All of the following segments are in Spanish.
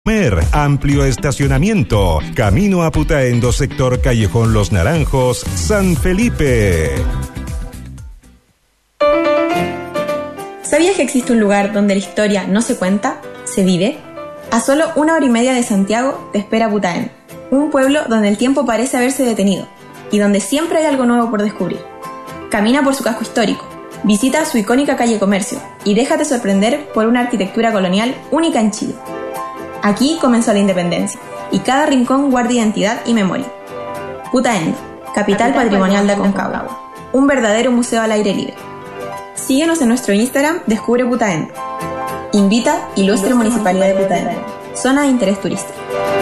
Amplio estacionamiento, camino a Putaendo, sector Callejón Los Naranjos, San Felipe. ¿Sabías que existe un lugar donde la historia no se cuenta, se vive? A solo 1 hora y media de Santiago te espera Putaendo, un pueblo donde el tiempo parece haberse detenido y donde siempre hay algo nuevo por descubrir. Camina por su casco histórico, visita su icónica calle Comercio y déjate sorprender por una arquitectura colonial única en Chile. Aquí comenzó la independencia, y cada rincón guarda identidad y memoria. Putaendo, capital patrimonial de Aconcagua, un verdadero museo al aire libre. Síguenos en nuestro Instagram, Descubre Putaendo. Invita Ilustre Municipalidad de Putaendo, zona de interés turístico.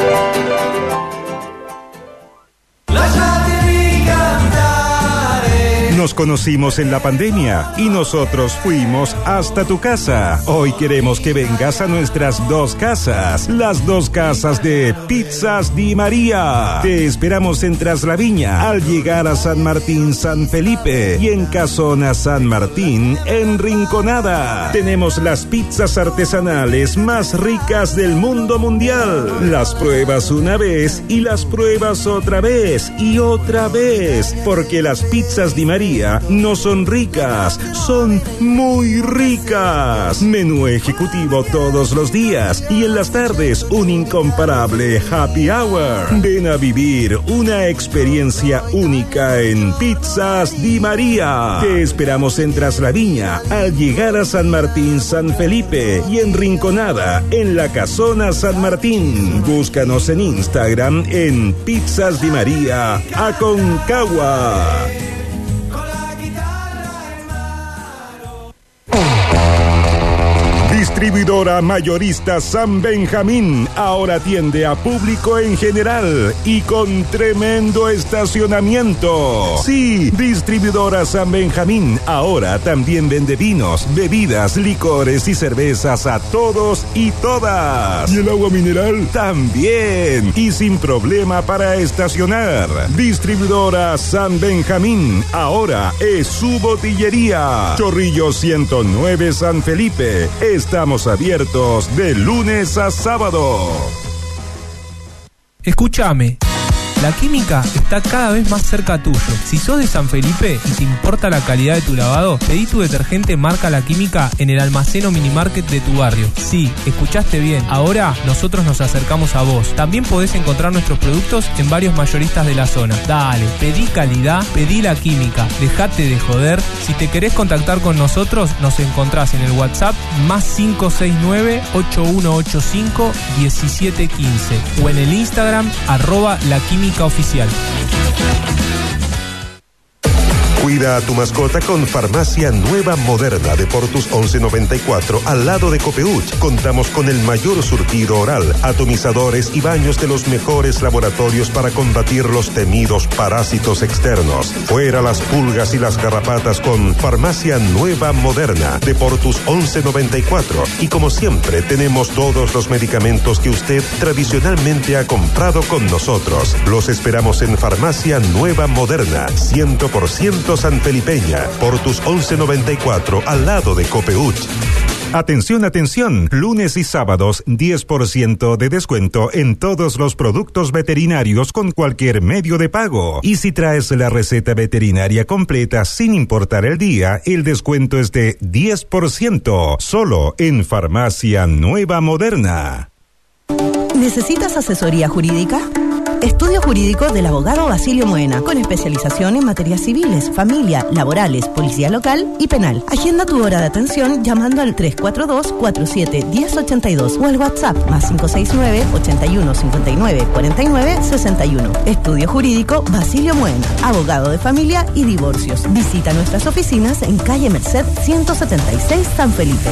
Nos conocimos en la pandemia y nosotros fuimos hasta tu casa. Hoy queremos que vengas a nuestras 2 casas, las 2 casas de Pizzas Di María. Te esperamos en Traslaviña al llegar a San Martín, San Felipe, y en Casona San Martín, en Rinconada. Tenemos las pizzas artesanales más ricas del mundo mundial. Las pruebas una vez y las pruebas otra vez y otra vez, porque las pizzas Di María no son ricas, son muy ricas. Menú ejecutivo todos los días y en las tardes un incomparable happy hour. Ven a vivir una experiencia única en Pizzas Di María. Te esperamos en Traslaviña al llegar a San Martín, San Felipe, y en Rinconada en la Casona San Martín. Búscanos en Instagram en Pizzas Di María Aconcagua. Distribuidora mayorista San Benjamín ahora atiende a público en general y con tremendo estacionamiento. Sí, Distribuidora San Benjamín ahora también vende vinos, bebidas, licores y cervezas a todos y todas. ¿Y el agua mineral? También, y sin problema para estacionar. Distribuidora San Benjamín ahora es su botillería. Chorrillo 109 San Felipe. Estamos abiertos de lunes a sábado. Escúchame. La Química está cada vez más cerca tuyo. Si sos de San Felipe y te importa la calidad de tu lavado, pedí tu detergente marca La Química en el almacén o minimarket de tu barrio. Sí, escuchaste bien. Ahora nosotros nos acercamos a vos. También podés encontrar nuestros productos en varios mayoristas de la zona. Dale, pedí calidad, pedí La Química. Dejate de joder. Si te querés contactar con nosotros, nos encontrás en el WhatsApp +569 8185 1715 o en el Instagram @laquímica oficial. Cuida a tu mascota con Farmacia Nueva Moderna de Portus 1194 al lado de Copeuch. Contamos con el mayor surtido oral, atomizadores y baños de los mejores laboratorios para combatir los temidos parásitos externos. Fuera las pulgas y las garrapatas con Farmacia Nueva Moderna de Portus 1194. Y como siempre tenemos todos los medicamentos que usted tradicionalmente ha comprado con nosotros. Los esperamos en Farmacia Nueva Moderna, 100% sanfelipeña, Portus 1194, al lado de Copeuch. Atención, atención, lunes y sábados 10% de descuento en todos los productos veterinarios con cualquier medio de pago. Y si traes la receta veterinaria completa sin importar el día, el descuento es de 10%, solo en Farmacia Nueva Moderna. ¿Necesitas asesoría jurídica? Estudio jurídico del abogado Basilio Moena, con especialización en materias civiles, familia, laborales, policía local y penal. Agenda tu hora de atención llamando al 342-47-1082 o al WhatsApp +569 81 59 49 61. Estudio jurídico Basilio Moena, abogado de familia y divorcios. Visita nuestras oficinas en calle Merced 176 San Felipe.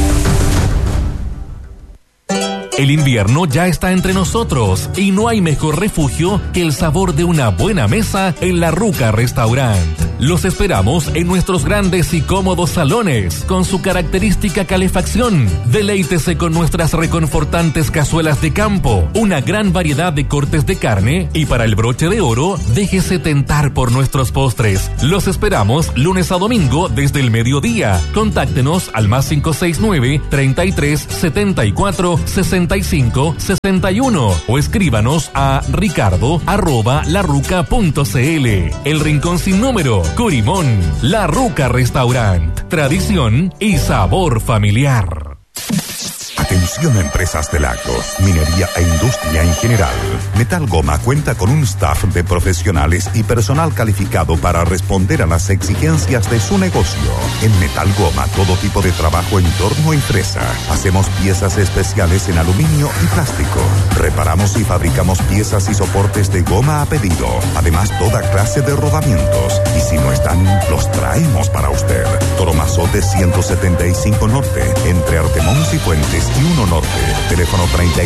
El invierno ya está entre nosotros y no hay mejor refugio que el sabor de una buena mesa en La Ruca Restaurant. Los esperamos en nuestros grandes y cómodos salones con su característica calefacción. Deleítese con nuestras reconfortantes cazuelas de campo, una gran variedad de cortes de carne y para el broche de oro, déjese tentar por nuestros postres. Los esperamos lunes a domingo desde el mediodía. Contáctenos al +569 33 74 63 6561 o escríbanos a ricardo@larruca.cl. El Rincón Sin Número, Curimón, La Ruca Restaurant, tradición y sabor familiar. Atención empresas de lacos, minería e industria en general. Metal Goma cuenta con un staff de profesionales y personal calificado para responder a las exigencias de su negocio. En Metal Goma, todo tipo de trabajo en torno y fresa. Hacemos piezas especiales en aluminio y plástico. Reparamos y fabricamos piezas y soportes de goma a pedido. Además, toda clase de rodamientos. Y si no están, los traemos para usted. Toromazote 175 Norte, entre Artemons y Fuentes y 1 Norte. Teléfono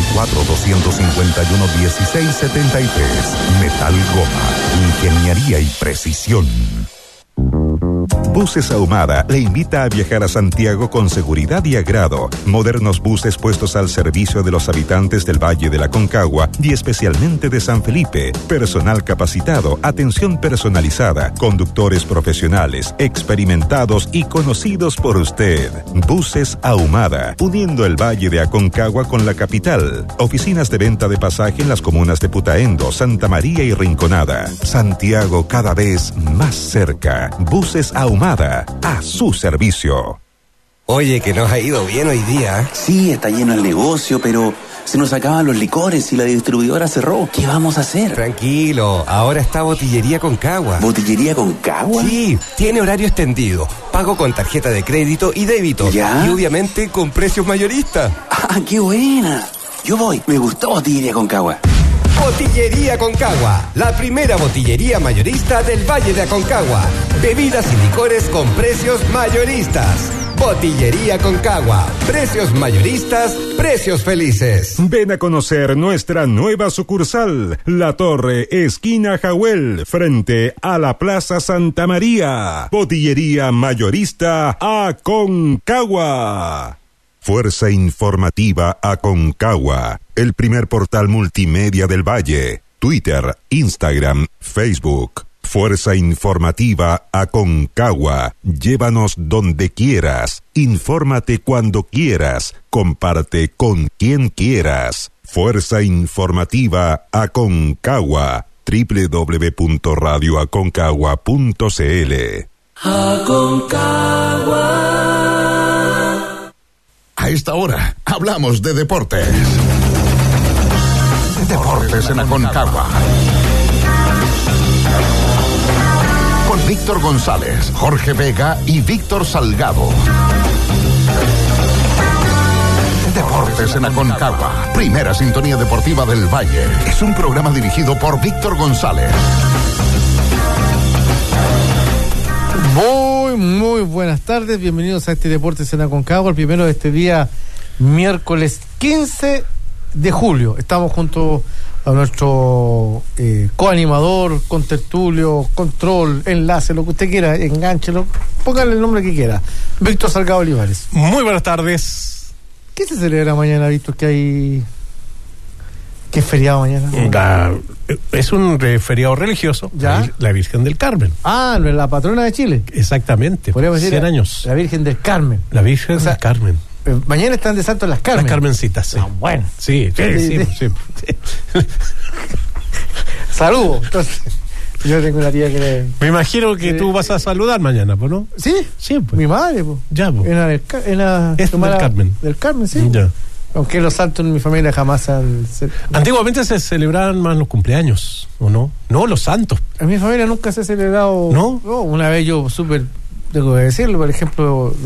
34-251-1673. Metal Goma. Ingeniería y precisión. Buses Ahumada le invita a viajar a Santiago con seguridad y agrado. Modernos buses puestos al servicio de los habitantes del Valle de la Aconcagua y especialmente de San Felipe. Personal capacitado, atención personalizada, conductores profesionales, experimentados y conocidos por usted. Buses Ahumada, uniendo el Valle de Aconcagua con la capital. Oficinas de venta de pasaje en las comunas de Putaendo, Santa María y Rinconada. Santiago cada vez más cerca. Buses Ahumada, a su servicio. Oye, que nos ha ido bien hoy día. Sí, está lleno el negocio, pero se nos acaban los licores y la distribuidora cerró. ¿Qué vamos a hacer? Tranquilo, ahora está Botillería Concagua. ¿Botillería Concagua? Sí, tiene horario extendido, pago con tarjeta de crédito y débito. ¿Ya? Y obviamente con precios mayoristas. ¡Ah, qué buena! Yo voy, me gustó Botillería Concagua. Botillería Concagua, la primera botillería mayorista del Valle de Aconcagua. Bebidas y licores con precios mayoristas. Botillería Concagua, precios mayoristas, precios felices. Ven a conocer nuestra nueva sucursal, La Torre, esquina Jahuel, frente a la Plaza Santa María. Botillería mayorista Aconcagua. Fuerza informativa Aconcagua, el primer portal multimedia del Valle. Twitter, Instagram, Facebook. Fuerza informativa Aconcagua. Llévanos donde quieras. Infórmate cuando quieras. Comparte con quien quieras. Fuerza informativa Aconcagua. www.radioaconcagua.cl. Aconcagua. A esta hora hablamos de deportes. Deportes en Aconcagua. Con Víctor González, Jorge Vega y Víctor Salgado. Deportes en Aconcagua, primera sintonía deportiva del Valle. Es un programa dirigido por Víctor González. Muy buenas tardes, bienvenidos a este Deportes en Aconcagua, el primero de este día, miércoles 15 de julio. Estamos junto a nuestro coanimador, contertulio, control, enlace, lo que usted quiera, engánchelo, póngale el nombre que quiera. Víctor Salgado Olivares. Muy buenas tardes. ¿Qué se celebra mañana, Víctor? ¿Qué es feriado mañana? Es un feriado religioso. ¿Ya? La Virgen del Carmen. Ah, la patrona de Chile. Exactamente. Podríamos decir 100 años. La Virgen del Carmen. La Virgen del Carmen. Mañana están de santo las Carmen. Las Carmencitas, sí. Ah, bueno. Sí. Saludos. Entonces, yo tengo una tía que me imagino que tú vas a saludar mañana, ¿pues no? Sí. Sí, pues. Mi madre, pues. Ya, pues. En la es del Carmen. Del Carmen, sí. Ya. Aunque los santos en mi familia jamás han... Antiguamente se celebraban más los cumpleaños, ¿o no? No, los santos. En mi familia nunca se ha celebrado... ¿No? Una vez yo tengo que decirlo, por ejemplo,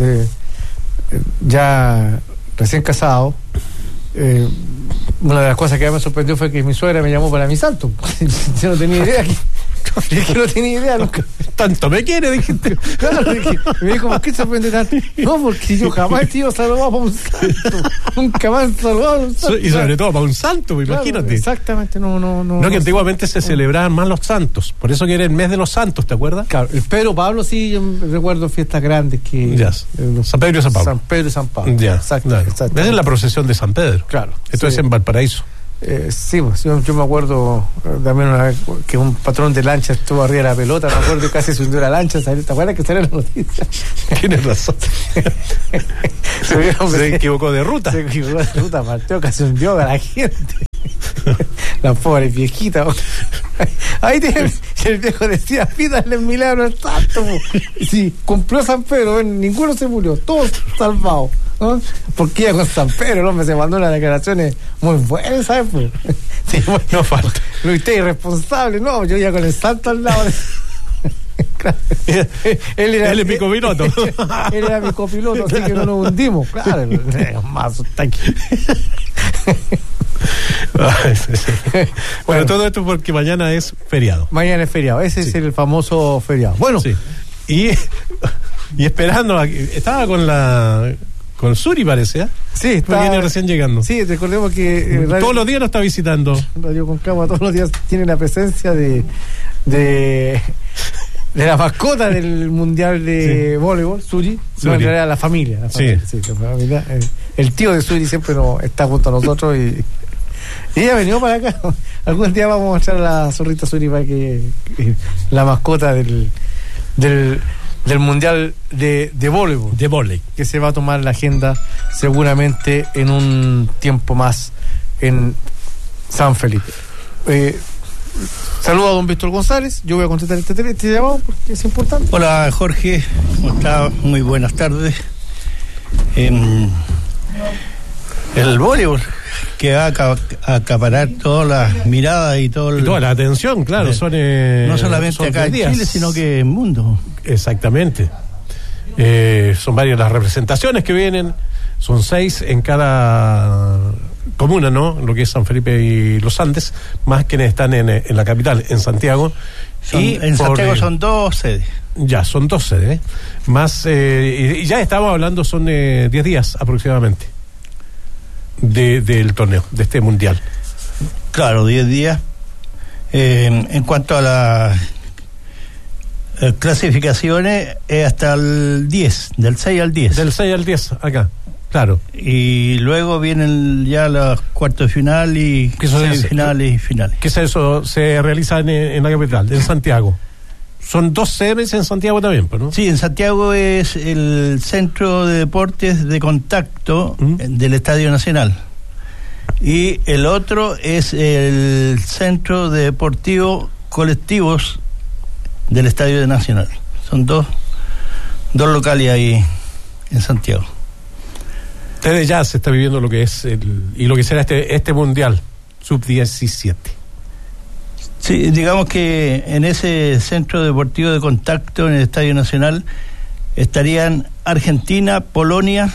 ya recién casado, una de las cosas que me sorprendió fue que mi suegra me llamó para mi santo. Yo no tenía idea que no tenía idea nunca. Tanto me quiere, dijiste. Claro, me dijo, ¿por qué sorprende tanto? No, porque yo jamás he sido saludado para un santo. Nunca más he saludado para un santo. Y sobre todo para un santo, claro, imagínate. Exactamente, no que antiguamente se celebraban más los santos. Por eso que era el mes de los santos, ¿te acuerdas? Claro, el Pedro Pablo sí, yo recuerdo fiestas grandes que... Ya, San Pedro y San Pablo. San Pedro y San Pablo. Ya, exacto. Esa es la procesión de San Pedro. Claro. Esto es en Valparaíso. Sí, pues, yo me acuerdo también una vez que un patrón de lancha estuvo arriba de la pelota, me acuerdo que casi se hundió la lancha. ¿Te acuerdas que salió la noticia? Tienes razón. Se equivocó de ruta. Se equivocó de ruta, partió, casi hundió a la gente. Las pobres viejitas. Ahí tiene, el viejo decía, pídale el milagro al santo. Sí, cumplió San Pedro, ninguno se murió, todos salvados, ¿no? Porque ya con San Pedro el hombre se mandó unas declaraciones muy buenas, ¿sabes? Sí, bueno, no falta. Lo usted irresponsable, no, yo ya con el santo al lado. Claro. Él es mi copiloto. Él era mi copiloto, así que no nos hundimos. Claro, más está aquí. Bueno, todo esto porque mañana es feriado. Mañana es feriado, ese es el famoso feriado. Bueno, sí. Y esperando, estaba con Suri, parece, ¿eh? Sí, está. Viene recién llegando. Sí, recordemos que todos los días nos está visitando. Radio Concagua todos los días tiene la presencia de la mascota del Mundial de Voleibol, Suri. No, en realidad la familia. La familia. El tío de Suri siempre está junto a nosotros y ella ha venido para acá. Algún día vamos a mostrar a la zorrita Suri para que la mascota del Mundial de Voleibol. De volei. Que se va a tomar la agenda seguramente en un tiempo más en San Felipe. Saludo a don Víctor González. Yo voy a contestar este llamado porque es importante. Hola Jorge, ¿cómo está? Muy buenas tardes. El voleibol que va a acaparar todas las miradas y toda la atención, claro. No solamente acá en Chile, sino que en el mundo. Exactamente. Son varias las representaciones que vienen. Son 6 en cada comuna, ¿no? Lo que es San Felipe y Los Andes, más quienes están en la capital, en Santiago. En Santiago son 2 sedes. Ya, son 2 sedes. Más, y ya estamos hablando, son 10 días aproximadamente del torneo, de este mundial. Claro, 10 días. En cuanto a las clasificaciones, hasta el 10, del 6 al 10. Del 6 al 10, acá. Claro. Y luego vienen ya los cuartos de final y semifinales y finales. ¿Qué es eso? Se realiza en la capital, en Santiago. Son 2 sedes en Santiago también, ¿no? Sí, en Santiago es el Centro de Deportes de Contacto del Estadio Nacional. Y el otro es el Centro de Deportivo Colectivos del Estadio Nacional. Son dos locales ahí en Santiago. Desde ya se está viviendo lo que es y lo que será este mundial sub-17. Sí, digamos que en ese centro deportivo de contacto en el Estadio Nacional estarían Argentina, Polonia,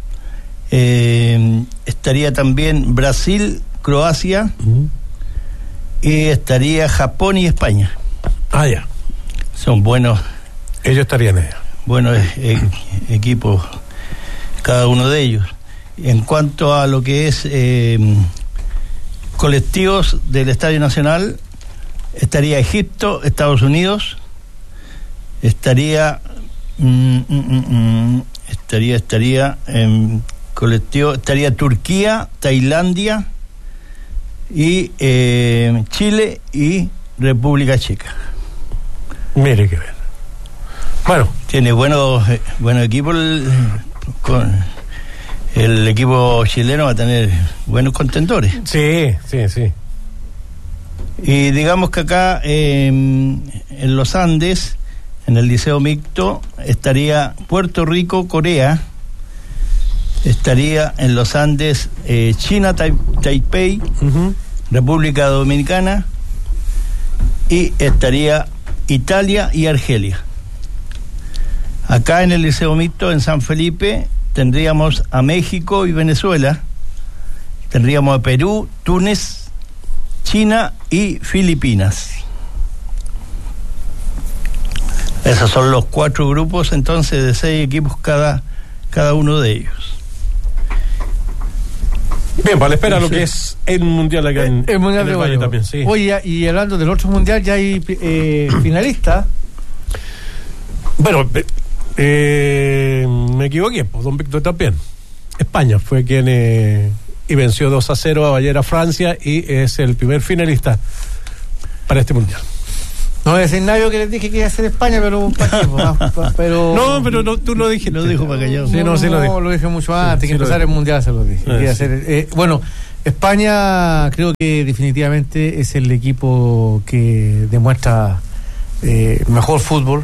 estaría también Brasil, Croacia, y estaría Japón y España. Ah, ya. Son buenos. Ellos estarían allá. Buenos equipos, cada uno de ellos. En cuanto a lo que es colectivos del Estadio Nacional, estaría Egipto, Estados Unidos, estaría en colectivo, estaría Turquía, Tailandia y Chile y República Checa. Mire que bien. Bueno, tiene buenos equipos. El equipo chileno va a tener buenos contendores. Sí. Y digamos que acá en los Andes, en el Liceo Mixto, estaría Puerto Rico, Corea, estaría en los Andes China, Taipei, República Dominicana, y estaría Italia y Argelia. Acá en el Liceo Mixto, en San Felipe, tendríamos a México y Venezuela, tendríamos a Perú, Túnez, China y Filipinas. Esos son los 4 grupos, entonces, de 6 equipos cada uno de ellos. Bien, para la espera lo que es el mundial acá en el mundial en el Valle también, sí. Oye, y hablando del otro mundial, ya hay finalistas. Bueno, me equivoqué, pues don Víctor también. España fue quien y venció 2-0 ayer a Francia y es el primer finalista para este mundial. No voy a decir nada, yo que les dije que iba a ser España, pero No, pero no, tú lo dijiste. Lo dijo para callado. Sí, sí lo dijo. Lo dije mucho antes, que empezara el mundial se lo dije. Que iba a ser, bueno, España creo que definitivamente es el equipo que demuestra mejor fútbol.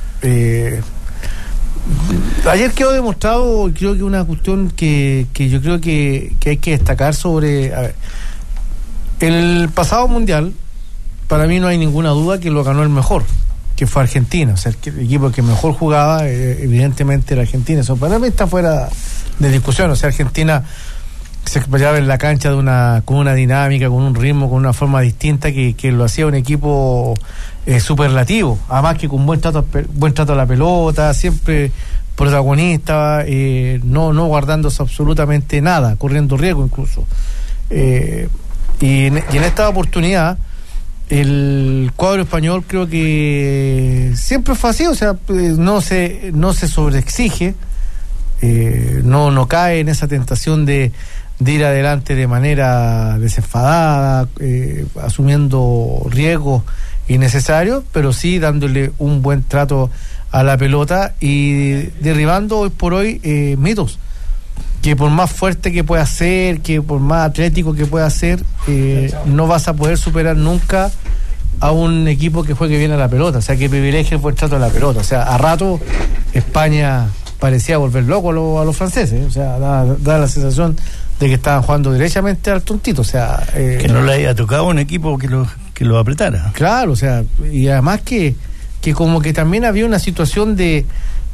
Ayer quedó demostrado, creo que una cuestión que yo creo que hay que destacar sobre... A ver, el pasado mundial, para mí no hay ninguna duda que lo ganó el mejor, que fue Argentina. O sea, el equipo que mejor jugaba, evidentemente era Argentina. Eso para mí está fuera de discusión. O sea, Argentina se explayaba en la cancha con una dinámica, con un ritmo, con una forma distinta que lo hacía un equipo superlativo. Además que con buen trato a la pelota, siempre protagonista, no guardándose absolutamente nada, corriendo riesgo incluso. Y en esta oportunidad el cuadro español creo que siempre fue así, o sea, no se sobreexige, no cae en esa tentación de ir adelante de manera desenfadada, asumiendo riesgos innecesarios, pero sí dándole un buen trato a la pelota y derribando hoy por hoy mitos, que por más fuerte que pueda ser, que por más atlético que pueda ser, no vas a poder superar nunca a un equipo que juegue bien a la pelota, o sea, que privilegie el buen trato a la pelota. O sea, a rato España parecía volver loco a los franceses, o sea, da la sensación de que estaban jugando derechamente al tontito, o sea... que no le haya tocado un equipo que lo apretara. Claro, o sea, y además que como que también había una situación de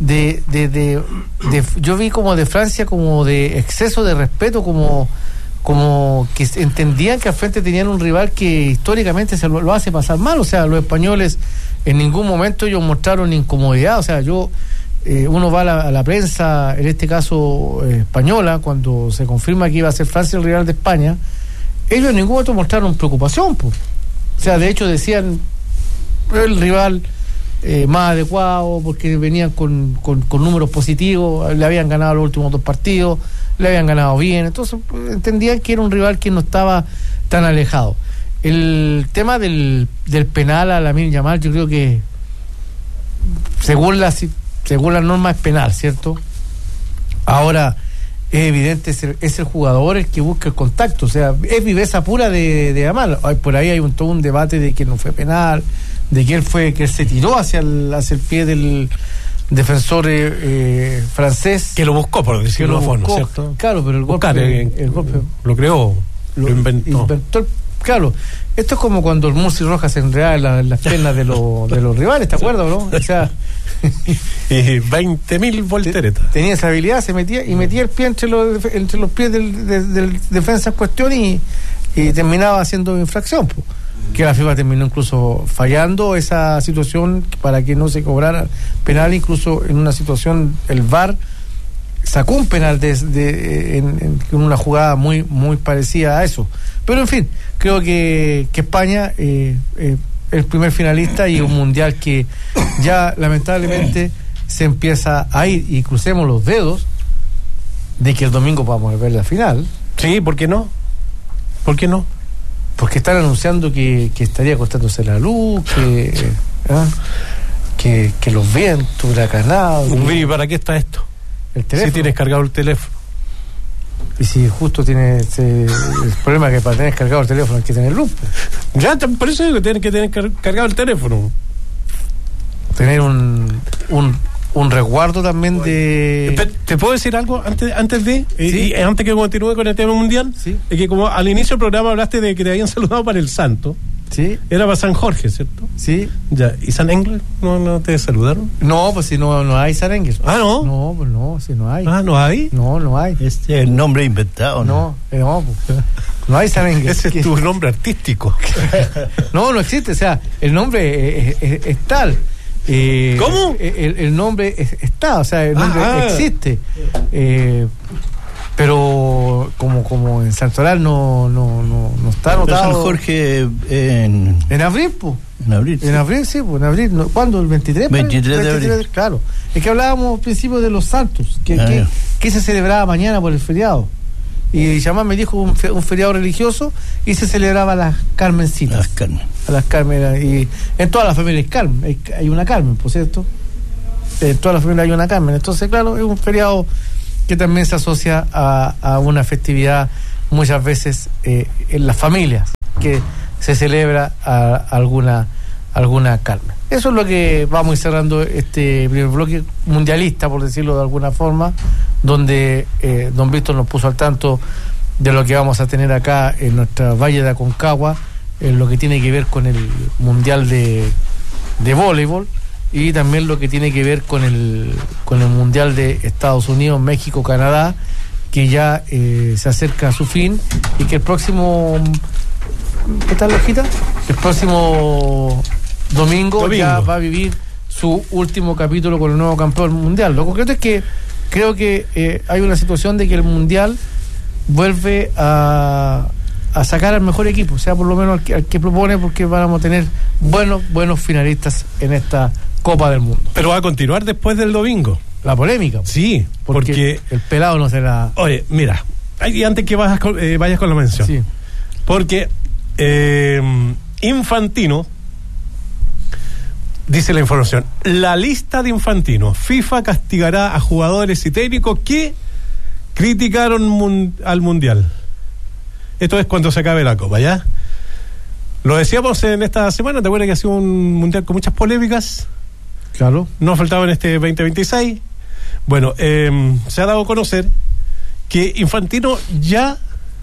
yo vi como de Francia como de exceso de respeto, como que entendían que al frente tenían un rival que históricamente se lo hace pasar mal. O sea, los españoles en ningún momento ellos mostraron incomodidad. O sea, uno va a la prensa, en este caso española, cuando se confirma que iba a ser Francia el rival de España, ellos en ningún momento mostraron preocupación, pues. O sea, de hecho decían el rival más adecuado, porque venían con números positivos, le habían ganado los últimos 2 partidos, le habían ganado bien, entonces entendían que era un rival que no estaba tan alejado. El tema del penal a Lamine Yamal, yo creo que según las normas es penal, ¿cierto? Ahora es evidente, es el jugador el que busca el contacto, o sea, es viveza pura de Yamal. Por ahí hay todo un debate de que no fue penal, de que él se tiró hacia el pie del defensor francés, que lo buscó, por decirlo de una forma, ¿cierto? Claro, pero el golpe lo creó, lo inventó. Claro, esto es como cuando el Murci Rojas se enredaba en las piernas de los rivales, ¿te acuerdas, no? O sea, 20.000 volteretas. Tenía esa habilidad, se metía el pie entre los pies del defensa en cuestión y terminaba haciendo infracción, pues. Que la FIFA terminó incluso fallando esa situación para que no se cobrara penal. Incluso en una situación el VAR sacó un penal en una jugada muy muy parecida a eso. Pero en fin, creo que España el primer finalista y un mundial que ya lamentablemente se empieza a ir, y crucemos los dedos de que el domingo podamos ver la final. Sí, ¿por qué no? ¿Por qué no? Porque están anunciando que estaría cortándose la luz, que los vientos, huracanados. ¿Y para qué está esto? El teléfono. Si tienes cargado el teléfono. Y si justo tiene el problema que para tener cargado el teléfono hay que tener luz. Ya, por eso que tienes que tener cargado el teléfono. Tener un resguardo también de... ¿Te puedo decir algo antes de? ¿Sí? Y antes que continúe con el tema mundial. ¿Sí? Es que como al inicio del programa hablaste de que te habían saludado para el santo. Sí. Era para San Jorge, ¿cierto? Sí. Ya. ¿Y San Engel no te saludaron? No, pues si no hay San Engel. Ah, ¿no? No, pues no, si no hay. Ah, ¿no hay? No hay. Este es el nombre inventado, ¿no? No, pues, no hay San Engel. Ese es tu nombre artístico. No existe, o sea, el nombre es tal. ¿Cómo? El nombre está, o sea, el nombre existe. Pero como en Santoral no está anotado. San Jorge en abril, pues. En abril. En abril, sí, pues en abril. ¿Cuándo? ¿El 23? 23 de abril. Claro. Es que hablábamos al principio de los santos, que se celebraba mañana por el feriado. y Chamán me dijo un feriado religioso y se celebraba a las Carmencitas. A las Carmen. Y en todas las familias Carmen, hay una Carmen, por cierto. En todas las familias hay una Carmen. Entonces, claro, es un feriado que también se asocia a una festividad muchas veces en las familias, que se celebra a alguna Carmen. Eso es lo que vamos a ir cerrando este primer bloque mundialista, por decirlo de alguna forma, donde don Víctor nos puso al tanto de lo que vamos a tener acá en nuestra Valle de Aconcagua, en lo que tiene que ver con el Mundial de Voleibol y también lo que tiene que ver con el Mundial de Estados Unidos, México, Canadá, que ya se acerca a su fin y que el próximo... ¿Qué tal, Lojita? El próximo domingo ya va a vivir su último capítulo con el nuevo campeón mundial. Lo concreto es que creo que hay una situación de que el mundial vuelve a sacar al mejor equipo, o sea, por lo menos al que propone, porque vamos a tener buenos finalistas en esta Copa del Mundo. Pero va a continuar después del domingo. La polémica. Sí, porque el pelado no será... Oye, mira, antes que vayas con la mención. Sí. Porque Infantino, dice la información, la lista de Infantino, FIFA castigará a jugadores y técnicos que criticaron al Mundial. Esto es cuando se acabe la Copa, ¿ya? Lo decíamos en esta semana, ¿te acuerdas que ha sido un Mundial con muchas polémicas? Claro. No faltaba en este 2026. Bueno, se ha dado a conocer que Infantino ya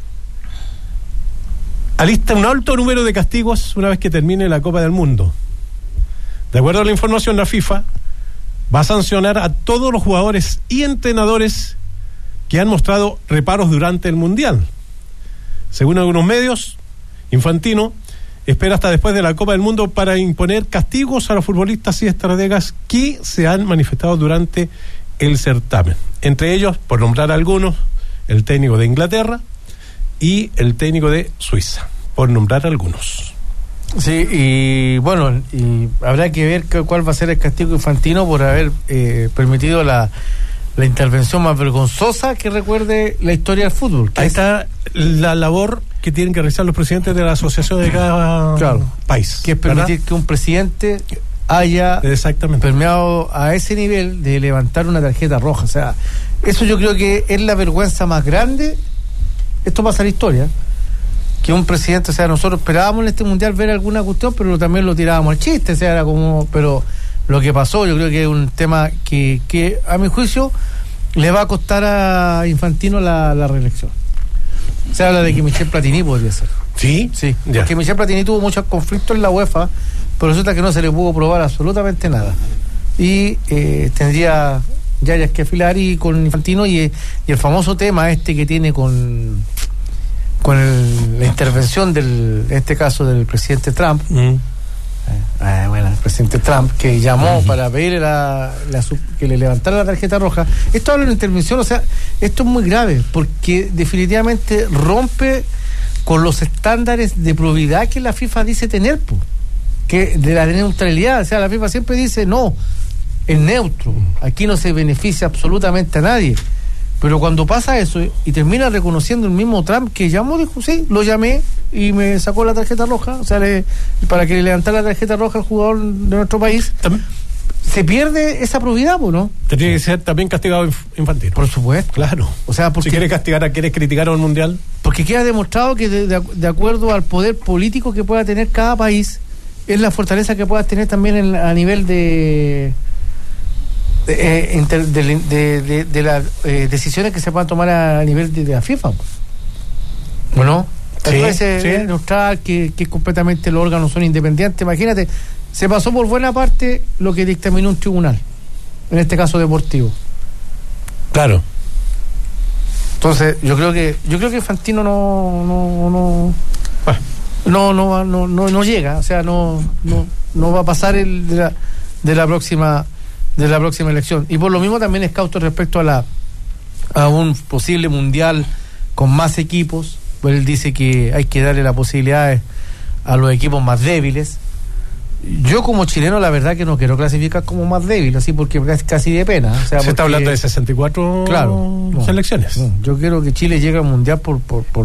alista un alto número de castigos una vez que termine la Copa del Mundo. De acuerdo a la información, la FIFA va a sancionar a todos los jugadores y entrenadores que han mostrado reparos durante el Mundial. Según algunos medios, Infantino espera hasta después de la Copa del Mundo para imponer castigos a los futbolistas y estrategas que se han manifestado durante el certamen. Entre ellos, por nombrar algunos, el técnico de Inglaterra y el técnico de Suiza, por nombrar algunos. Sí, y bueno, y habrá que ver cuál va a ser el castigo de Infantino por haber permitido la intervención más vergonzosa que recuerde la historia del fútbol. Ahí está la labor que tienen que realizar los presidentes de la asociación de cada país. Que es permitir, ¿verdad?, que un presidente haya permeado a ese nivel de levantar una tarjeta roja. O sea, eso yo creo que es la vergüenza más grande. Esto pasa en la historia, que un presidente, o sea, nosotros esperábamos en este mundial ver alguna cuestión, pero también lo tirábamos al chiste, o sea, era como, pero lo que pasó, yo creo que es un tema que a mi juicio le va a costar a Infantino la reelección. Se habla de que Michel Platini podría ser. ¿Sí? Sí, ya. Porque Michel Platini tuvo muchos conflictos en la UEFA, pero resulta que no se le pudo probar absolutamente nada. Y tendría ya que afilar y con Infantino y el famoso tema este que tiene con la intervención en este caso del presidente Trump. Bueno, el presidente Trump que llamó para pedirle que le levantara la tarjeta roja. Esto habla de una intervención, o sea, esto es muy grave porque definitivamente rompe con los estándares de probidad que la FIFA dice tener, que de la neutralidad. O sea, la FIFA siempre dice no, es neutro, aquí no se beneficia absolutamente a nadie. Pero cuando pasa eso y termina reconociendo el mismo Trump que llamó, dijo, sí, lo llamé y me sacó la tarjeta roja, o sea, para que le levantara la tarjeta roja al jugador de nuestro país, se pierde esa probidad, ¿no? Tendría que ser también castigado Infantino. Por supuesto. Claro. O sea, porque, si quieres castigar a quienes criticaron el Mundial. Porque queda demostrado que de acuerdo al poder político que pueda tener cada país, es la fortaleza que puedas tener también a nivel de las decisiones que se puedan tomar a nivel de la FIFA. Bueno, sí, neutral, que completamente los órganos son independientes. Imagínate, se pasó por buena parte lo que dictaminó un tribunal, en este caso deportivo. Claro. Entonces, yo creo que Infantino no llega, o sea, no va a pasar de la próxima elección. Y por lo mismo también es cauto respecto a un posible mundial con más equipos. Pues él dice que hay que darle la posibilidad a los equipos más débiles Yo como chileno la verdad que no quiero clasificar como más débil, así porque casi de pena. O sea, se está hablando de 64 selecciones. No, yo quiero que Chile llegue al mundial por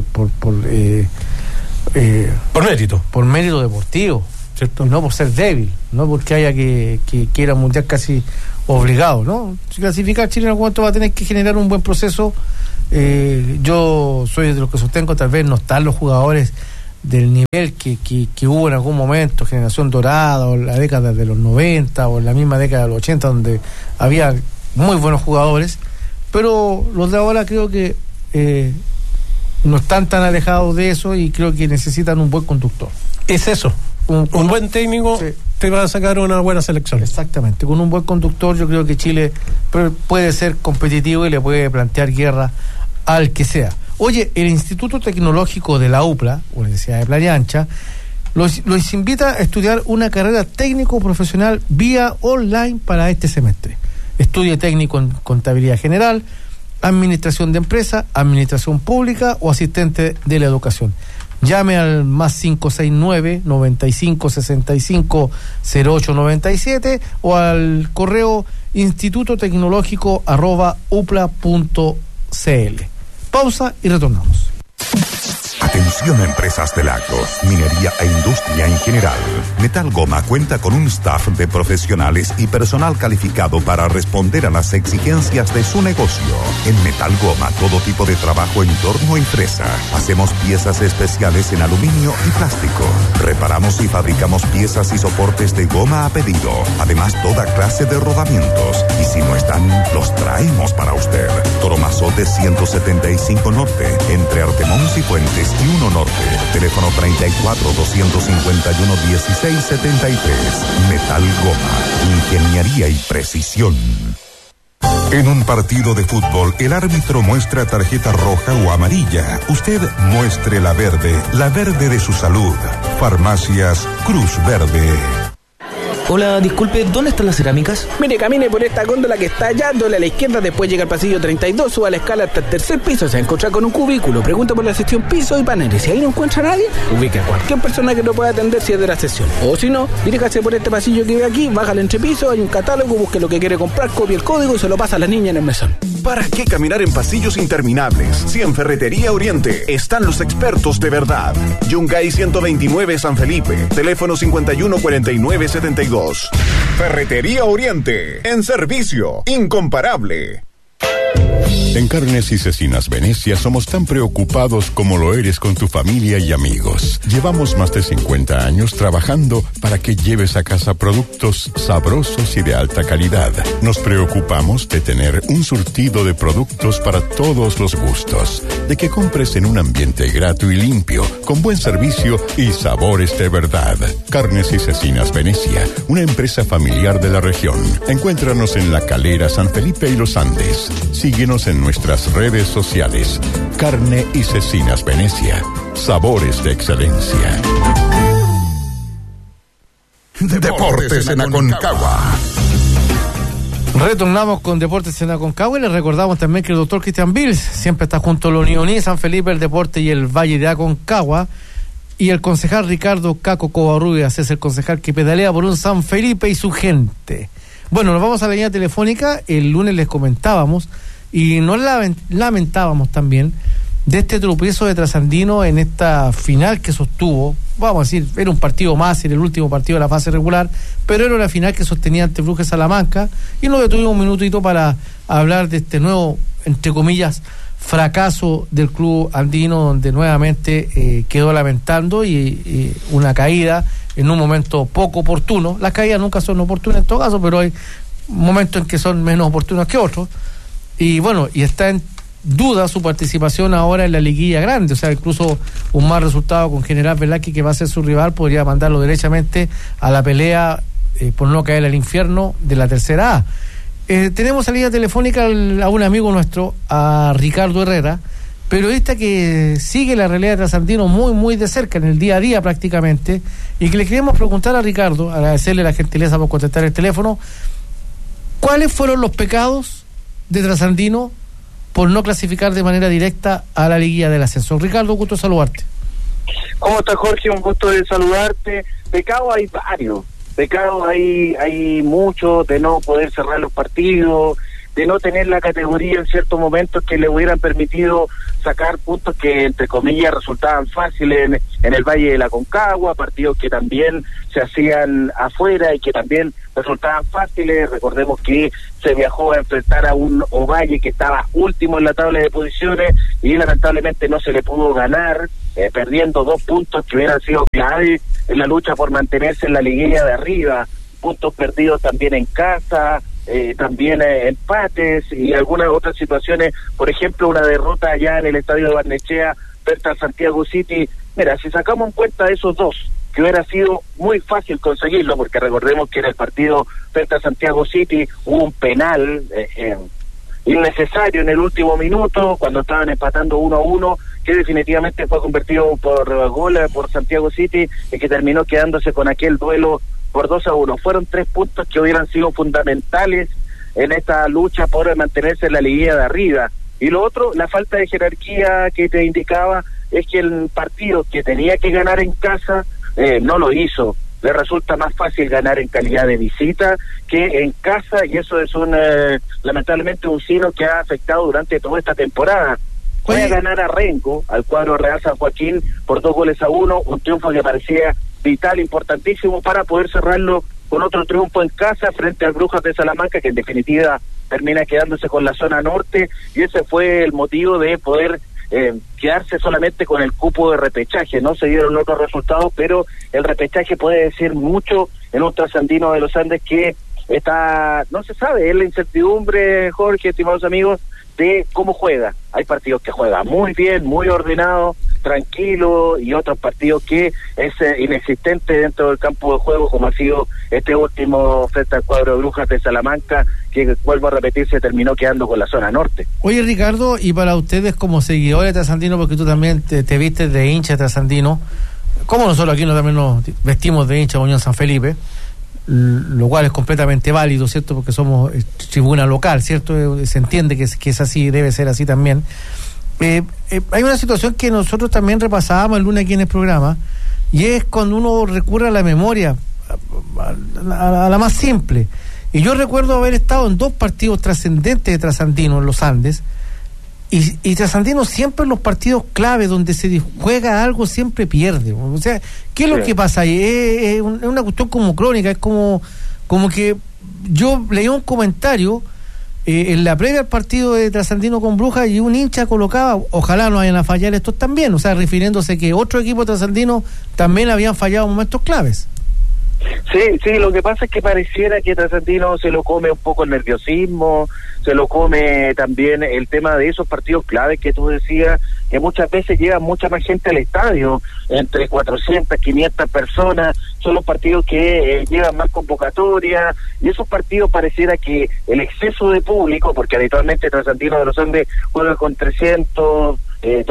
mérito. Por mérito deportivo, ¿cierto? Y no por ser débil, no porque haya que ir al mundial casi obligado, ¿no? Si clasificar Chile en algún momento va a tener que generar un buen proceso. Yo soy de los que sostengo, tal vez no están los jugadores del nivel que hubo en algún momento, generación dorada, o la década de los 90, o en la misma década de los 80, donde había muy buenos jugadores, pero los de ahora creo que no están tan alejados de eso y creo que necesitan un buen conductor. Es eso, un buen técnico, sí, te va a sacar una buena selección. Exactamente, con un buen conductor yo creo que Chile puede ser competitivo y le puede plantear guerra al que sea. Oye, el Instituto Tecnológico de la UPLA, Universidad de Playa Ancha, los invita a estudiar una carrera técnico-profesional vía online para este semestre. Estudie técnico en contabilidad general, administración de empresa, administración pública o asistente de la educación. Llame al más 569-9565-0897 o al correo institutotecnológico@upla.cl. Pausa y retornamos. Atención a empresas de lagos, minería e industria en general. Metal Goma cuenta con un staff de profesionales y personal calificado para responder a las exigencias de su negocio. En Metal Goma, todo tipo de trabajo en torno y fresa. Hacemos piezas especiales en aluminio y plástico. Reparamos y fabricamos piezas y soportes de goma a pedido. Además, toda clase de rodamientos. Y si no están, los traemos para usted. Toromazote 175 Norte, entre Artemón y Fuentes y 1 Norte. Teléfono 34-251-1673. Metal Goma. Ingeniería y precisión. En un partido de fútbol, el árbitro muestra tarjeta roja o amarilla. Usted muestre la verde de su salud. Farmacias Cruz Verde. Hola, disculpe, ¿dónde están las cerámicas? Mire, camine por esta góndola que está allá, doble a la izquierda, después llega al pasillo 32, suba la escala hasta el tercer piso, se va a encontrar con un cubículo, pregunta por la sección piso y paneles. Si ahí no encuentra a nadie, ubique a cualquier persona que lo pueda atender si es de la sesión. O si no, diríjase por este pasillo que ve aquí, baja al entrepiso, hay un catálogo, busque lo que quiere comprar, copie el código y se lo pasa a la niña en el mesón. ¿Para qué caminar en pasillos interminables? Si en Ferretería Oriente están los expertos de verdad. Yungay 129 San Felipe, teléfono 514972. Ferretería Oriente, en servicio, incomparable. En Carnes y Cecinas Venecia somos tan preocupados como lo eres con tu familia y amigos. Llevamos más de 50 años trabajando para que lleves a casa productos sabrosos y de alta calidad. Nos preocupamos de tener un surtido de productos para todos los gustos, de que compres en un ambiente grato y limpio, con buen servicio y sabores de verdad. Carnes y Cecinas Venecia, una empresa familiar de la región. Encuéntranos en La Calera, San Felipe y Los Andes. Síguenos en nuestras redes sociales. Carne y Cecinas Venecia. Sabores de excelencia. Deportes en Aconcagua. Retornamos con Deportes en Aconcagua y les recordamos también que el doctor Cristian Bills siempre está junto a los Unioní, San Felipe, el Deporte y el Valle de Aconcagua. Y el concejal Ricardo Caco Covarrubias es el concejal que pedalea por un San Felipe y su gente. Bueno, nos vamos a la línea telefónica. El lunes les comentábamos y nos lamentábamos también de este tropiezo de Trasandino en esta final que sostuvo. Vamos a decir, era un partido más, era el último partido de la fase regular, pero era una final que sostenía ante Brugge Salamanca, y nos detuvimos un minutito para hablar de este nuevo, entre comillas, fracaso del club andino, donde nuevamente quedó lamentando y una caída en un momento poco oportuno. Las caídas nunca son oportunas en todo caso, pero hay momentos en que son menos oportunos que otros. Y bueno, y está en duda su participación ahora en la liguilla grande, o sea, incluso un mal resultado con General Velázquez, que va a ser su rival, podría mandarlo derechamente a la pelea por no caer al infierno de la tercera A. Tenemos a línea telefónica a un amigo nuestro, a Ricardo Herrera, periodista que sigue la realidad de Trasandino muy, muy de cerca, en el día a día prácticamente, y que le queremos preguntar a Ricardo, agradecerle la gentileza por contestar el teléfono, ¿cuáles fueron los pecados de Trasandino por no clasificar de manera directa a la liguilla del ascenso? Ricardo, gusto saludarte. ¿Cómo estás, Jorge? Un gusto de saludarte. Pecado hay varios, pecados hay muchos, de no poder cerrar los partidos, de no tener la categoría en ciertos momentos que le hubieran permitido sacar puntos que, entre comillas, resultaban fáciles en el Valle de la Aconcagua, partidos que también se hacían afuera y que también resultaban fáciles. Recordemos que se viajó a enfrentar a un Ovalle que estaba último en la tabla de posiciones y lamentablemente no se le pudo ganar, perdiendo 2 puntos que hubieran sido clave en la lucha por mantenerse en la liguilla de arriba, puntos perdidos también en casa, también empates y algunas otras situaciones, por ejemplo una derrota allá en el estadio de Barnechea frente al Santiago City. Mira, si sacamos en cuenta esos 2, que hubiera sido muy fácil conseguirlo, porque recordemos que en el partido frente a Santiago City hubo un penal innecesario en el último minuto, cuando estaban empatando 1-1, que definitivamente fue convertido por gol por Santiago City y que terminó quedándose con aquel duelo por 2-1. Fueron 3 puntos que hubieran sido fundamentales en esta lucha por mantenerse en la liguilla de arriba. Y lo otro, la falta de jerarquía que te indicaba, es que el partido que tenía que ganar en casa no lo hizo. Le resulta más fácil ganar en calidad de visita que en casa, y eso es lamentablemente un signo que ha afectado durante toda esta temporada. Fue a ganar a Rengo, al cuadro Real San Joaquín, por 2-1, un triunfo que parecía vital, importantísimo para poder cerrarlo con otro triunfo en casa frente al Brujas de Salamanca, que en definitiva termina quedándose con la zona norte, y ese fue el motivo de poder quedarse solamente con el cupo de repechaje. No se dieron otros resultados, pero el repechaje puede decir mucho en un Trasandino de los Andes que no se sabe, es la incertidumbre, Jorge, estimados amigos, de cómo juega. Hay partidos que juegan muy bien, muy ordenado, tranquilo, y otros partidos que es inexistente dentro del campo de juego, como ha sido este último frente al cuadro de Brujas de Salamanca, que, vuelvo a repetir, se terminó quedando con la zona norte. Oye, Ricardo, y para ustedes como seguidores de Trasandino, porque tú también te vistes de hincha de Trasandino, como nosotros aquí también nos vestimos de hincha de Unión San Felipe, lo cual es completamente válido, ¿cierto? Porque somos tribuna local, ¿cierto? Se entiende que es así, debe ser así también. Hay una situación que nosotros también repasábamos el lunes aquí en el programa, y es cuando uno recurre a la memoria, a la más simple. Y yo recuerdo haber estado en 2 partidos trascendentes de Trasandino en los Andes, y Trasandino siempre en los partidos clave donde se juega algo siempre pierde. O sea, ¿qué es lo que pasa ahí? Es una cuestión como crónica, es como que yo leí un comentario en la previa al partido de Trasandino con Brujas, y un hincha colocaba, ojalá no vayan a fallar estos también, o sea, refiriéndose que otro equipo de Trasandino también habían fallado en momentos claves. Sí, lo que pasa es que pareciera que Trasandino se lo come un poco el nerviosismo, se lo come también el tema de esos partidos claves que tú decías, que muchas veces llegan mucha más gente al estadio, entre 400, 500 personas, son los partidos que llevan más convocatoria, y esos partidos pareciera que el exceso de público, porque habitualmente Trasandino de los Andes juega con 300,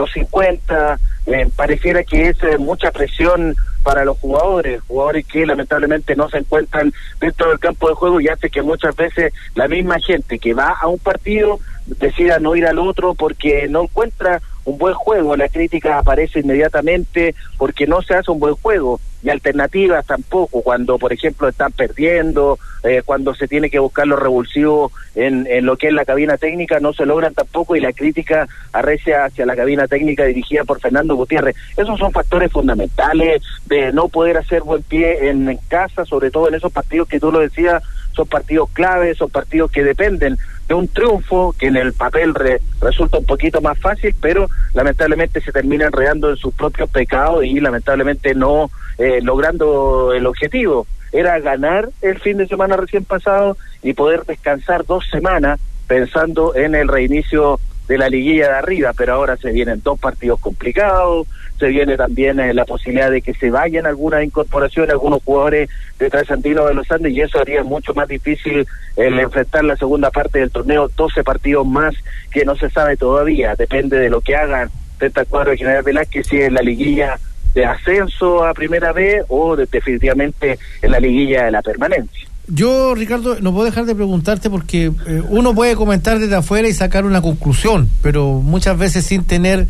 250, pareciera que es mucha presión para los jugadores que lamentablemente no se encuentran dentro del campo de juego, y hace que muchas veces la misma gente que va a un partido decida no ir al otro porque no encuentra un buen juego. La crítica aparece inmediatamente porque no se hace un buen juego, y alternativas tampoco, cuando por ejemplo están perdiendo, cuando se tiene que buscar los revulsivos en lo que es la cabina técnica, no se logran tampoco, y la crítica arrecia hacia la cabina técnica dirigida por Fernando Gutiérrez. Esos son factores fundamentales de no poder hacer buen pie en casa, sobre todo en esos partidos que tú lo decías, son partidos claves, son partidos que dependen de un triunfo que en el papel resulta un poquito más fácil, pero lamentablemente se termina enredando en sus propios pecados y lamentablemente no logrando el objetivo. Era ganar el fin de semana recién pasado y poder descansar 2 semanas pensando en el reinicio de la liguilla de arriba, pero ahora se vienen 2 partidos complicados, se viene también la posibilidad de que se vayan algunas incorporaciones, algunos jugadores de Trasandino de los Andes, y eso haría mucho más difícil el enfrentar la segunda parte del torneo, 12 partidos más que no se sabe todavía, depende de lo que hagan frente al cuadro de General Velázquez, si es la liguilla de ascenso a primera vez o definitivamente en la liguilla de la permanencia. Yo, Ricardo, no puedo dejar de preguntarte porque uno puede comentar desde afuera y sacar una conclusión, pero muchas veces sin tener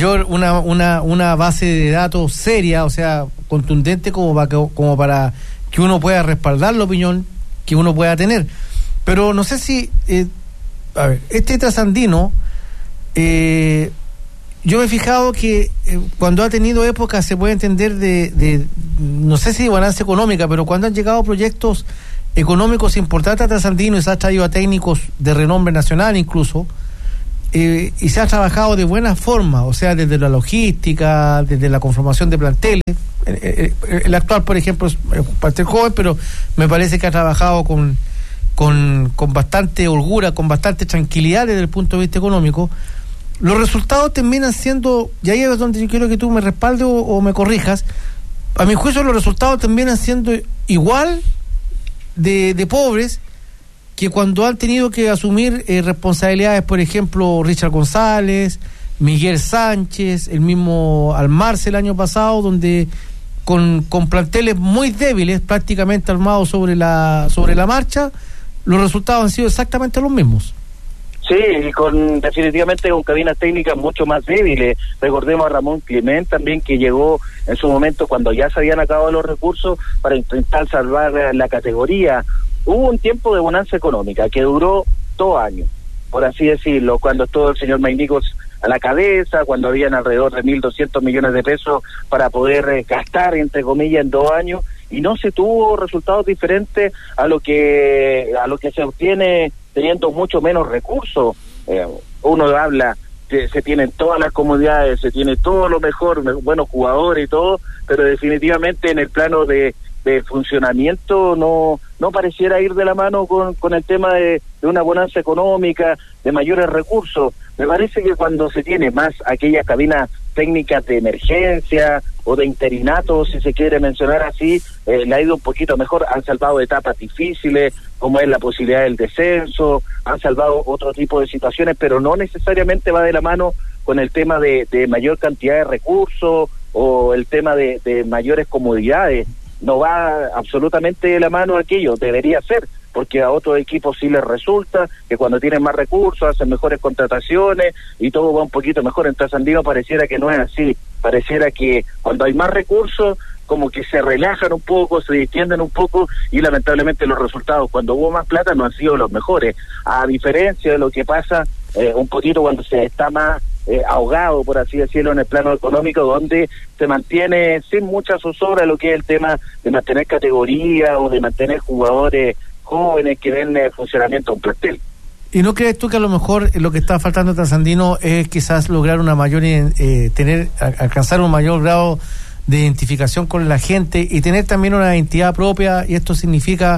una base de datos seria, o sea, contundente como para que uno pueda respaldar la opinión que uno pueda tener. Pero no sé si, a ver, este trasandino, yo me he fijado que cuando ha tenido épocas se puede entender de no sé si de bonanza económica, pero cuando han llegado proyectos económicos importantes a Trasandino y se ha traído a técnicos de renombre nacional incluso, y se ha trabajado de buena forma, o sea, desde la logística, desde la conformación de planteles. El actual, por ejemplo, es un plantel joven, pero me parece que ha trabajado con bastante holgura, con bastante tranquilidad desde el punto de vista económico. Los resultados terminan siendo, y ahí es donde yo quiero que tú me respaldes o me corrijas, a mi juicio los resultados terminan siendo igual de pobres que cuando han tenido que asumir responsabilidades, por ejemplo, Richard González, Miguel Sánchez, el mismo Almarce el año pasado, donde con planteles muy débiles, prácticamente armados sobre la marcha, los resultados han sido exactamente los mismos. Sí, y definitivamente con cabinas técnicas mucho más débiles. Recordemos a Ramón Clement también, que llegó en su momento cuando ya se habían acabado los recursos para intentar salvar la categoría. Hubo un tiempo de bonanza económica que duró 2 años, por así decirlo, cuando estuvo el señor Mainicos a la cabeza, cuando habían alrededor de 1.200 millones de pesos para poder gastar, entre comillas, en 2 años, y no se tuvo resultados diferentes a lo que se obtiene teniendo mucho menos recursos. Uno habla que se tienen todas las comodidades, se tiene todo lo mejor, buenos jugadores y todo, pero definitivamente en el plano de funcionamiento no pareciera ir de la mano con el tema de una bonanza económica, de mayores recursos. Me parece que cuando se tiene más aquellas cabinas técnicas de emergencia o de interinato, si se quiere mencionar así, le ha ido un poquito mejor. Han salvado etapas difíciles, como es la posibilidad del descenso, han salvado otro tipo de situaciones, pero no necesariamente va de la mano con el tema de mayor cantidad de recursos o el tema de mayores comodidades. No va absolutamente de la mano aquello, debería ser, porque a otros equipos sí les resulta que cuando tienen más recursos hacen mejores contrataciones y todo va un poquito mejor. En Trasandino pareciera que no es así, pareciera que cuando hay más recursos como que se relajan un poco, se distienden un poco, y lamentablemente los resultados cuando hubo más plata no han sido los mejores, a diferencia de lo que pasa un poquito cuando se está más ahogado, por así decirlo, en el plano económico, donde se mantiene sin mucha zozobra lo que es el tema de mantener categoría o de mantener jugadores jóvenes que den funcionamiento a un plantel. ¿Y no crees tú que a lo mejor lo que está faltando a Trasandino es quizás lograr una mayor alcanzar un mayor grado de identificación con la gente y tener también una identidad propia? Y esto significa,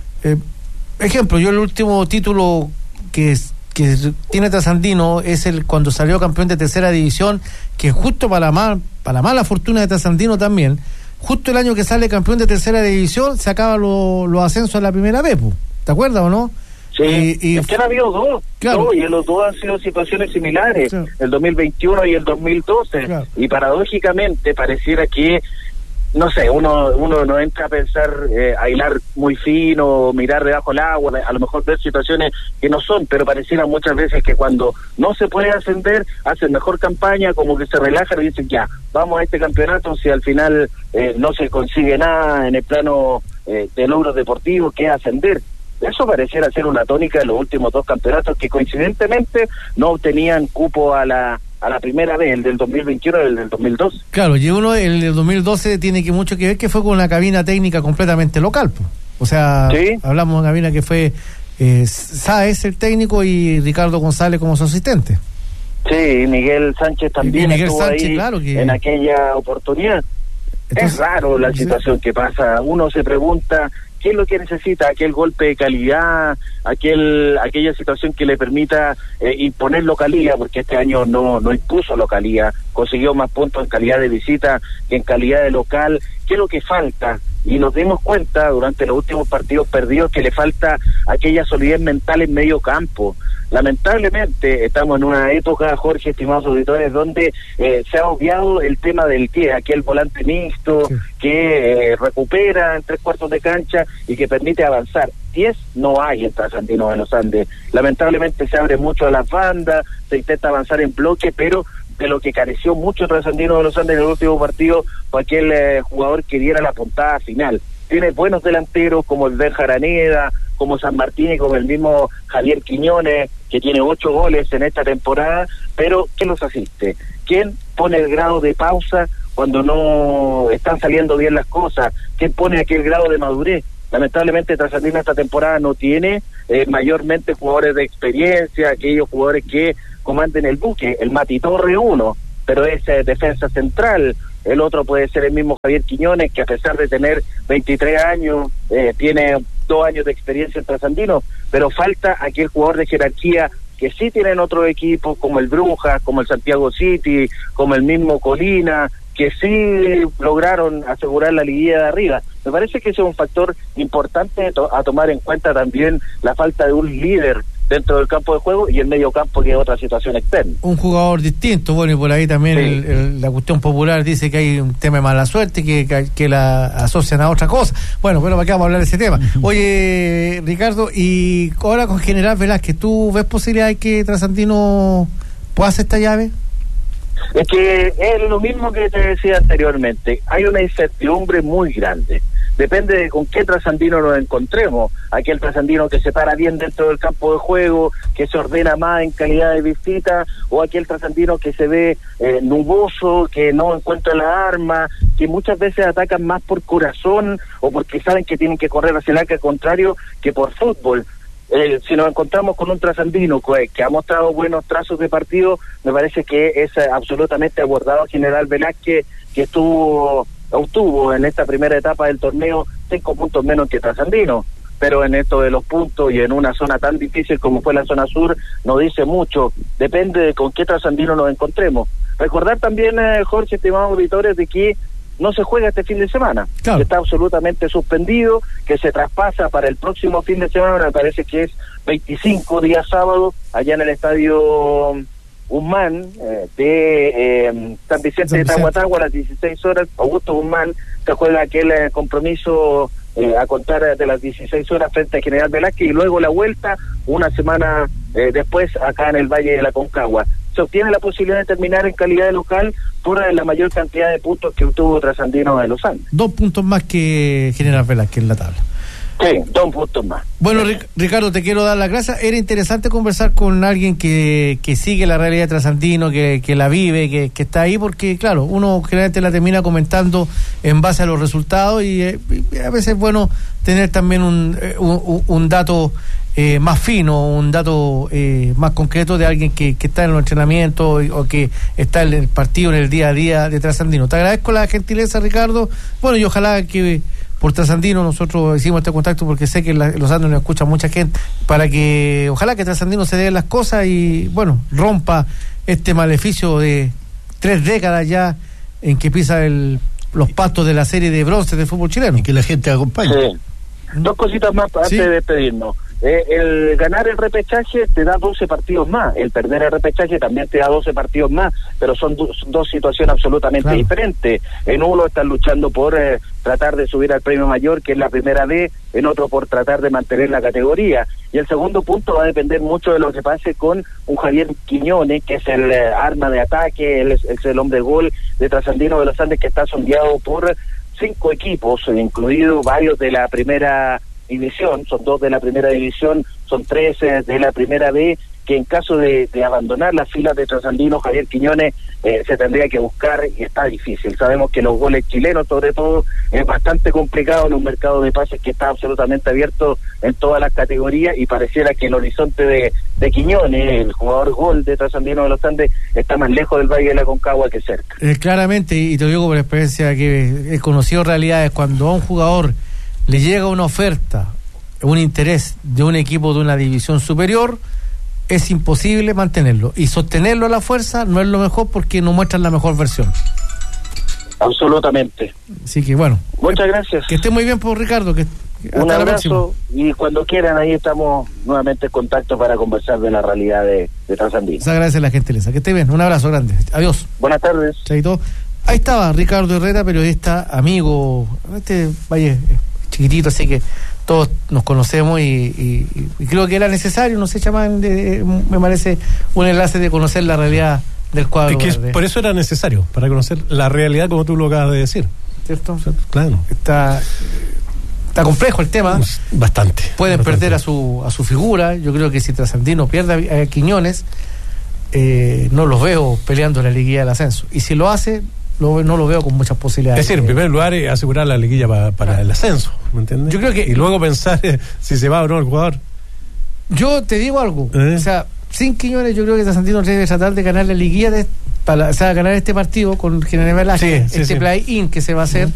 ejemplo, yo el último título que tiene Trasandino es el cuando salió campeón de tercera división, que justo para la mala fortuna de Trasandino también, justo el año que sale campeón de tercera división se acaban los ascensos a la primera vez, ¿te acuerdas o no? Sí, es que han habido dos, claro. Y los dos han sido situaciones similares, claro. El 2021 y el 2012, claro. Y paradójicamente pareciera que, no sé, uno no entra a pensar, a hilar muy fino, mirar debajo del agua, a lo mejor ver situaciones que no son, pero pareciera muchas veces que cuando no se puede ascender, hacen mejor campaña, como que se relajan y dicen, ya, vamos a este campeonato, si al final no se consigue nada en el plano de logros deportivos, que es ascender. Eso pareciera ser una tónica de los últimos 2 campeonatos que coincidentemente no obtenían cupo a la primera vez, el del 2021 y el del 2012. Claro, y el del 2012 tiene mucho que ver que fue con una cabina técnica completamente local, pues. O sea, ¿sí? Hablamos de una cabina que fue Sáez el técnico y Ricardo González como su asistente. Sí, Miguel Sánchez también estuvo ahí, claro, en aquella oportunidad. Entonces, es raro la situación que pasa. Uno se pregunta qué es lo que necesita, aquel golpe de calidad, aquella situación que le permita imponer localía, porque este año no impuso localía, consiguió más puntos en calidad de visita que en calidad de local. ¿Qué es lo que falta? Y nos dimos cuenta durante los últimos partidos perdidos que le falta aquella solidez mental en medio campo. Lamentablemente estamos en una época, Jorge, estimados auditores, donde se ha obviado el tema del que aquel volante mixto, sí, que recupera en 3/4 de cancha y que permite avanzar. 10 no hay en Trasandino de los Andes. Lamentablemente se abre mucho a las bandas, se intenta avanzar en bloque, pero de lo que careció mucho Trasandino de los Andes en el último partido fue aquel jugador que diera la puntada final. tiene buenos delanteros como el Ben Araneda, como San Martín y como el mismo Javier Quiñones, que tiene 8 goles en esta temporada, pero ¿quién los asiste? ¿Quién pone el grado de pausa cuando no están saliendo bien las cosas? ¿Quién pone aquel grado de madurez? Lamentablemente Trasandino esta temporada no tiene mayormente jugadores de experiencia, aquellos jugadores que comanden el buque. El Mati Torre uno, pero es defensa central. El otro puede ser el mismo Javier Quiñones, que a pesar de tener 23 años, tiene 2 años de experiencia en Trasandino, pero falta aquel jugador de jerarquía que sí tienen otros equipos, como el Brujas, como el Santiago City, como el mismo Colina, que sí lograron asegurar la liguilla de arriba. Me parece que ese es un factor importante a tomar en cuenta, también la falta de un líder dentro del campo de juego y el medio campo, que es otra situación externa. Un jugador distinto, bueno, y por ahí también sí. La cuestión popular dice que hay un tema de mala suerte, que la asocian a otra cosa. Bueno, pero para qué vamos a hablar de ese tema. Oye, Ricardo, y ahora con General Velázquez, ¿tú ves posibilidad de que Trasandino pueda hacer esta llave? Es que es lo mismo que te decía anteriormente, hay una incertidumbre muy grande. Depende de con qué Trasandino nos encontremos. Aquel Trasandino que se para bien dentro del campo de juego, que se ordena más en calidad de visita, o aquel Trasandino que se ve nuboso, que no encuentra la arma, que muchas veces atacan más por corazón o porque saben que tienen que correr hacia el arco contrario que por fútbol. Si nos encontramos con un Trasandino que ha mostrado buenos trazos de partido, me parece que es absolutamente abordado General Velázquez, que obtuvo en esta primera etapa del torneo 5 puntos menos que Trasandino, pero en esto de los puntos y en una zona tan difícil como fue la zona sur, no dice mucho, depende de con qué Trasandino nos encontremos. Recordar también, Jorge, estimados auditores, de que no se juega este fin de semana, claro, que está absolutamente suspendido, que se traspasa para el próximo fin de semana, me parece que es 25 días sábado, allá en el estadio Guzmán, de San Vicente de Tahuatahua, a las 16 horas, Augusto Guzmán, se juega aquel compromiso a contar de las 16 horas frente a General Velázquez, y luego la vuelta una semana después acá en el Valle de la Concagua. Se obtiene la posibilidad de terminar en calidad de local por la mayor cantidad de puntos que obtuvo Trasandino de los Andes. 2 puntos más que General Velázquez en la tabla. Sí, 2 puntos más. Bueno, Ricardo, te quiero dar las gracias. Era interesante conversar con alguien que sigue la realidad de Trasandino, que la vive, que está ahí, porque claro, uno generalmente la termina comentando en base a los resultados y a veces es bueno tener también un dato más fino, un dato más concreto de alguien que está en los entrenamientos o que está en el partido, en el día a día de Trasandino. Te agradezco la gentileza, Ricardo. Bueno, y ojalá que por Trasandino nosotros hicimos este contacto porque sé que los Andes nos escucha mucha gente, para que ojalá que Trasandino se dé las cosas y bueno, rompa este maleficio de 3 décadas ya en que pisa los pastos de la serie de bronce del fútbol chileno. Y que la gente acompañe. Sí. 2 cositas más antes de despedirnos. El ganar el repechaje te da 12 partidos más, el perder el repechaje también te da 12 partidos más, pero son dos situaciones absolutamente diferentes. En uno están luchando por tratar de subir al premio mayor, que es la primera B, en otro por tratar de mantener la categoría. Y el segundo punto va a depender mucho de lo que pase con un Javier Quiñones, que es el arma de ataque, él es el hombre gol de Trasandino de los Andes, que está sondeado por 5 equipos, incluidos varios de la primera división, son 2 de la primera división, son 3 de la primera B, que en caso de abandonar las filas de Trasandino, Javier Quiñones se tendría que buscar, y está difícil. Sabemos que los goles chilenos, sobre todo, es bastante complicado en un mercado de pases que está absolutamente abierto en todas las categorías, y pareciera que el horizonte de Quiñones, el jugador gol de Trasandino de los Andes, está más lejos del Valle de la Concagua que cerca. Claramente, y te digo por experiencia que he conocido realidades, cuando a un jugador le llega una oferta, un interés de un equipo de una división superior, es imposible mantenerlo, y sostenerlo a la fuerza no es lo mejor porque no muestran la mejor versión. Absolutamente. Así que bueno, muchas gracias. Que esté muy bien, por Ricardo, que un abrazo, y cuando quieran ahí estamos nuevamente en contacto para conversar de la realidad de Trasandino. Se agradece la gentileza, que esté bien, un abrazo grande, adiós. Buenas tardes. Chaito. Ahí estaba Ricardo Herrera, periodista, amigo, vaya, chiquitito, así que todos nos conocemos y creo que era necesario, no sé, chamán, me parece un enlace de conocer la realidad del cuadro. Es que por eso era necesario, para conocer la realidad como tú lo acabas de decir. ¿Cierto? Claro. Está complejo el tema. Bastante. Pueden perder a su figura. Yo creo que si Trasandino pierde a Quiñones, no los veo peleando en la liguilla del ascenso. Y si lo hace, no lo veo con muchas posibilidades. Es decir, en primer lugar, asegurar la liguilla para el ascenso, ¿me entiendes? Yo creo que, y luego pensar si se va o no el jugador. Yo te digo algo, o sea, sin Quiñones yo creo que Trasandino debe tratar de ganar la liguilla, ganar este partido con General Velázquez, play-in que se va a hacer,